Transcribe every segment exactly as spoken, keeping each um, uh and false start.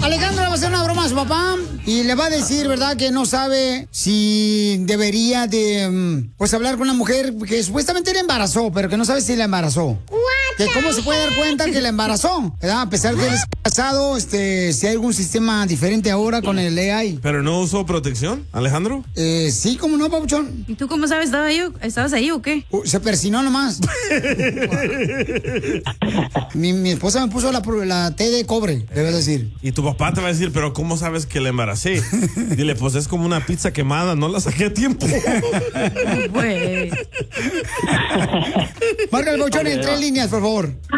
Alejandro le va a hacer una broma a su papá y le va a decir, ¿verdad?, que no sabe si debería de, pues, hablar con una mujer que supuestamente le embarazó, pero que no sabe si la embarazó. Que cómo se puede dar cuenta que la embarazó, ¿verdad? A pesar de que él es casado, este, si hay algún sistema diferente ahora con el A I. ¿Pero no usó protección, Alejandro? Eh, sí, ¿cómo no, papuchón? ¿Y tú cómo sabes? ¿Estaba ahí, ¿Estabas ahí o qué? Uh, se persinó nomás. mi, mi esposa me puso la, la T de cobre, debes decir. Y tu papá te va a decir, pero ¿cómo sabes que la embaracé? Dile, pues es como una pizza quemada, no la saqué a tiempo. Pues. Marca el bochón en tres líneas, por favor.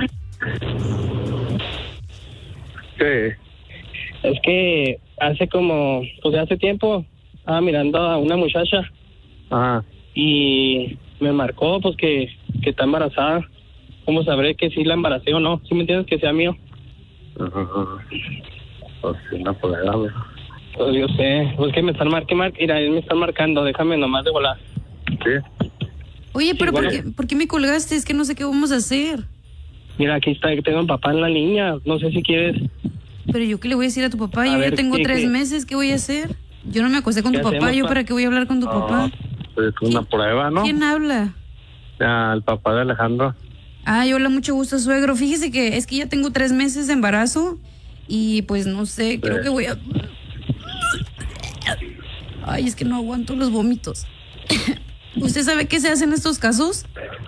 Sí. Es que hace como, pues hace tiempo, estaba mirando a una muchacha. Ajá. Y me marcó, pues que, que está embarazada. ¿Cómo sabré que sí la embaracé o no? ¿Sí me entiendes? Que sea mío. Ajá. Pues sí, no puede darme. Pues yo sé. Pues que me están marcando. Mira, me están marcando. Déjame nomás de volar. Sí. Oye, pero sí, ¿por, bueno. qué, ¿por qué me colgaste? Es que no sé qué vamos a hacer. Mira, aquí está, tengo a papá en la línea. No sé si quieres. Pero yo qué le voy a decir a tu papá, A yo ver, ya tengo ¿qué, tres qué? meses, ¿qué voy a hacer? Yo no me acosté con tu ¿Qué papá, hacemos, yo pa? para qué voy a hablar con tu No, papá. pues es una prueba, ¿no? ¿Quién habla? Ya, el papá de Alejandro. Ay, hola, mucho gusto, suegro. Fíjese que es que ya tengo tres meses de embarazo y pues no sé, creo Sí. que voy a... Ay, es que no aguanto los vómitos. ¿Usted sabe qué se hace en estos casos?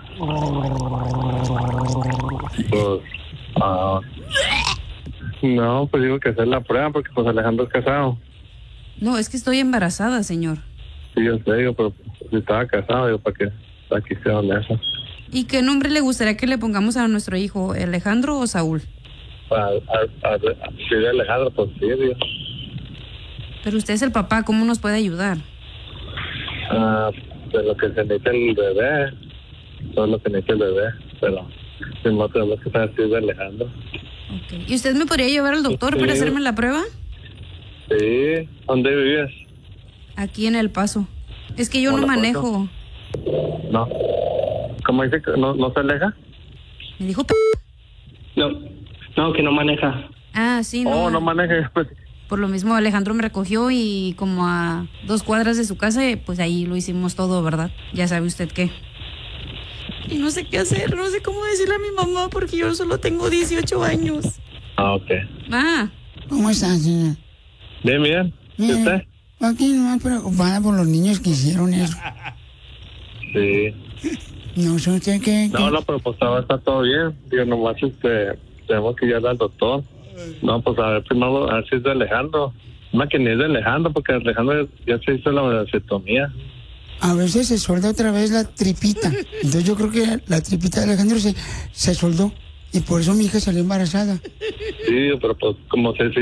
Pues, ah, no, pues digo que hacer la prueba porque pues Alejandro es casado. No, es que estoy embarazada, señor. Sí, yo sé, digo, pero si estaba casado, digo, para que aquí se donde eso. ¿Y qué nombre le gustaría que le pongamos a nuestro hijo, Alejandro o Saúl? Para, a, a, a, si de Alejandro, pues sí, digo. Pero usted es el papá, ¿cómo nos puede ayudar? Ah, de lo que se necesita el bebé, todo lo que necesita el bebé, pero si no tenemos que saber si es de Alejandro. Okay. ¿Y usted me podría llevar al doctor Sí. para hacerme la prueba? Sí, ¿dónde vives? Aquí en El Paso. Es que yo no Hola, manejo. No. ¿Cómo dice que no, no se aleja? Me dijo... p- No, no, que no maneja. Ah, sí, no. Oh, no maneja, pues. Por lo mismo Alejandro me recogió y como a dos cuadras de su casa, pues ahí lo hicimos todo, ¿verdad? Ya sabe usted qué. Y no sé qué hacer, no sé cómo decirle a mi mamá porque yo solo tengo dieciocho años. Ah, ok. Ah, ¿Cómo estás, señor? Bien, bien. ¿Y Bien. usted? Aquí nomás preocupada por los niños que hicieron eso. Sí. No sé usted qué... No, no, pero pues ahora está todo bien. Digo, nomás este, tenemos que ir al doctor. No, pues a ver, primero, a ver si es de Alejandro. Más que ni es de Alejandro, porque Alejandro ya se hizo la vasectomía. A veces se solda otra vez la tripita. Entonces yo creo que la tripita de Alejandro se, se soldó. Y por eso mi hija salió embarazada. Sí, pero pues como se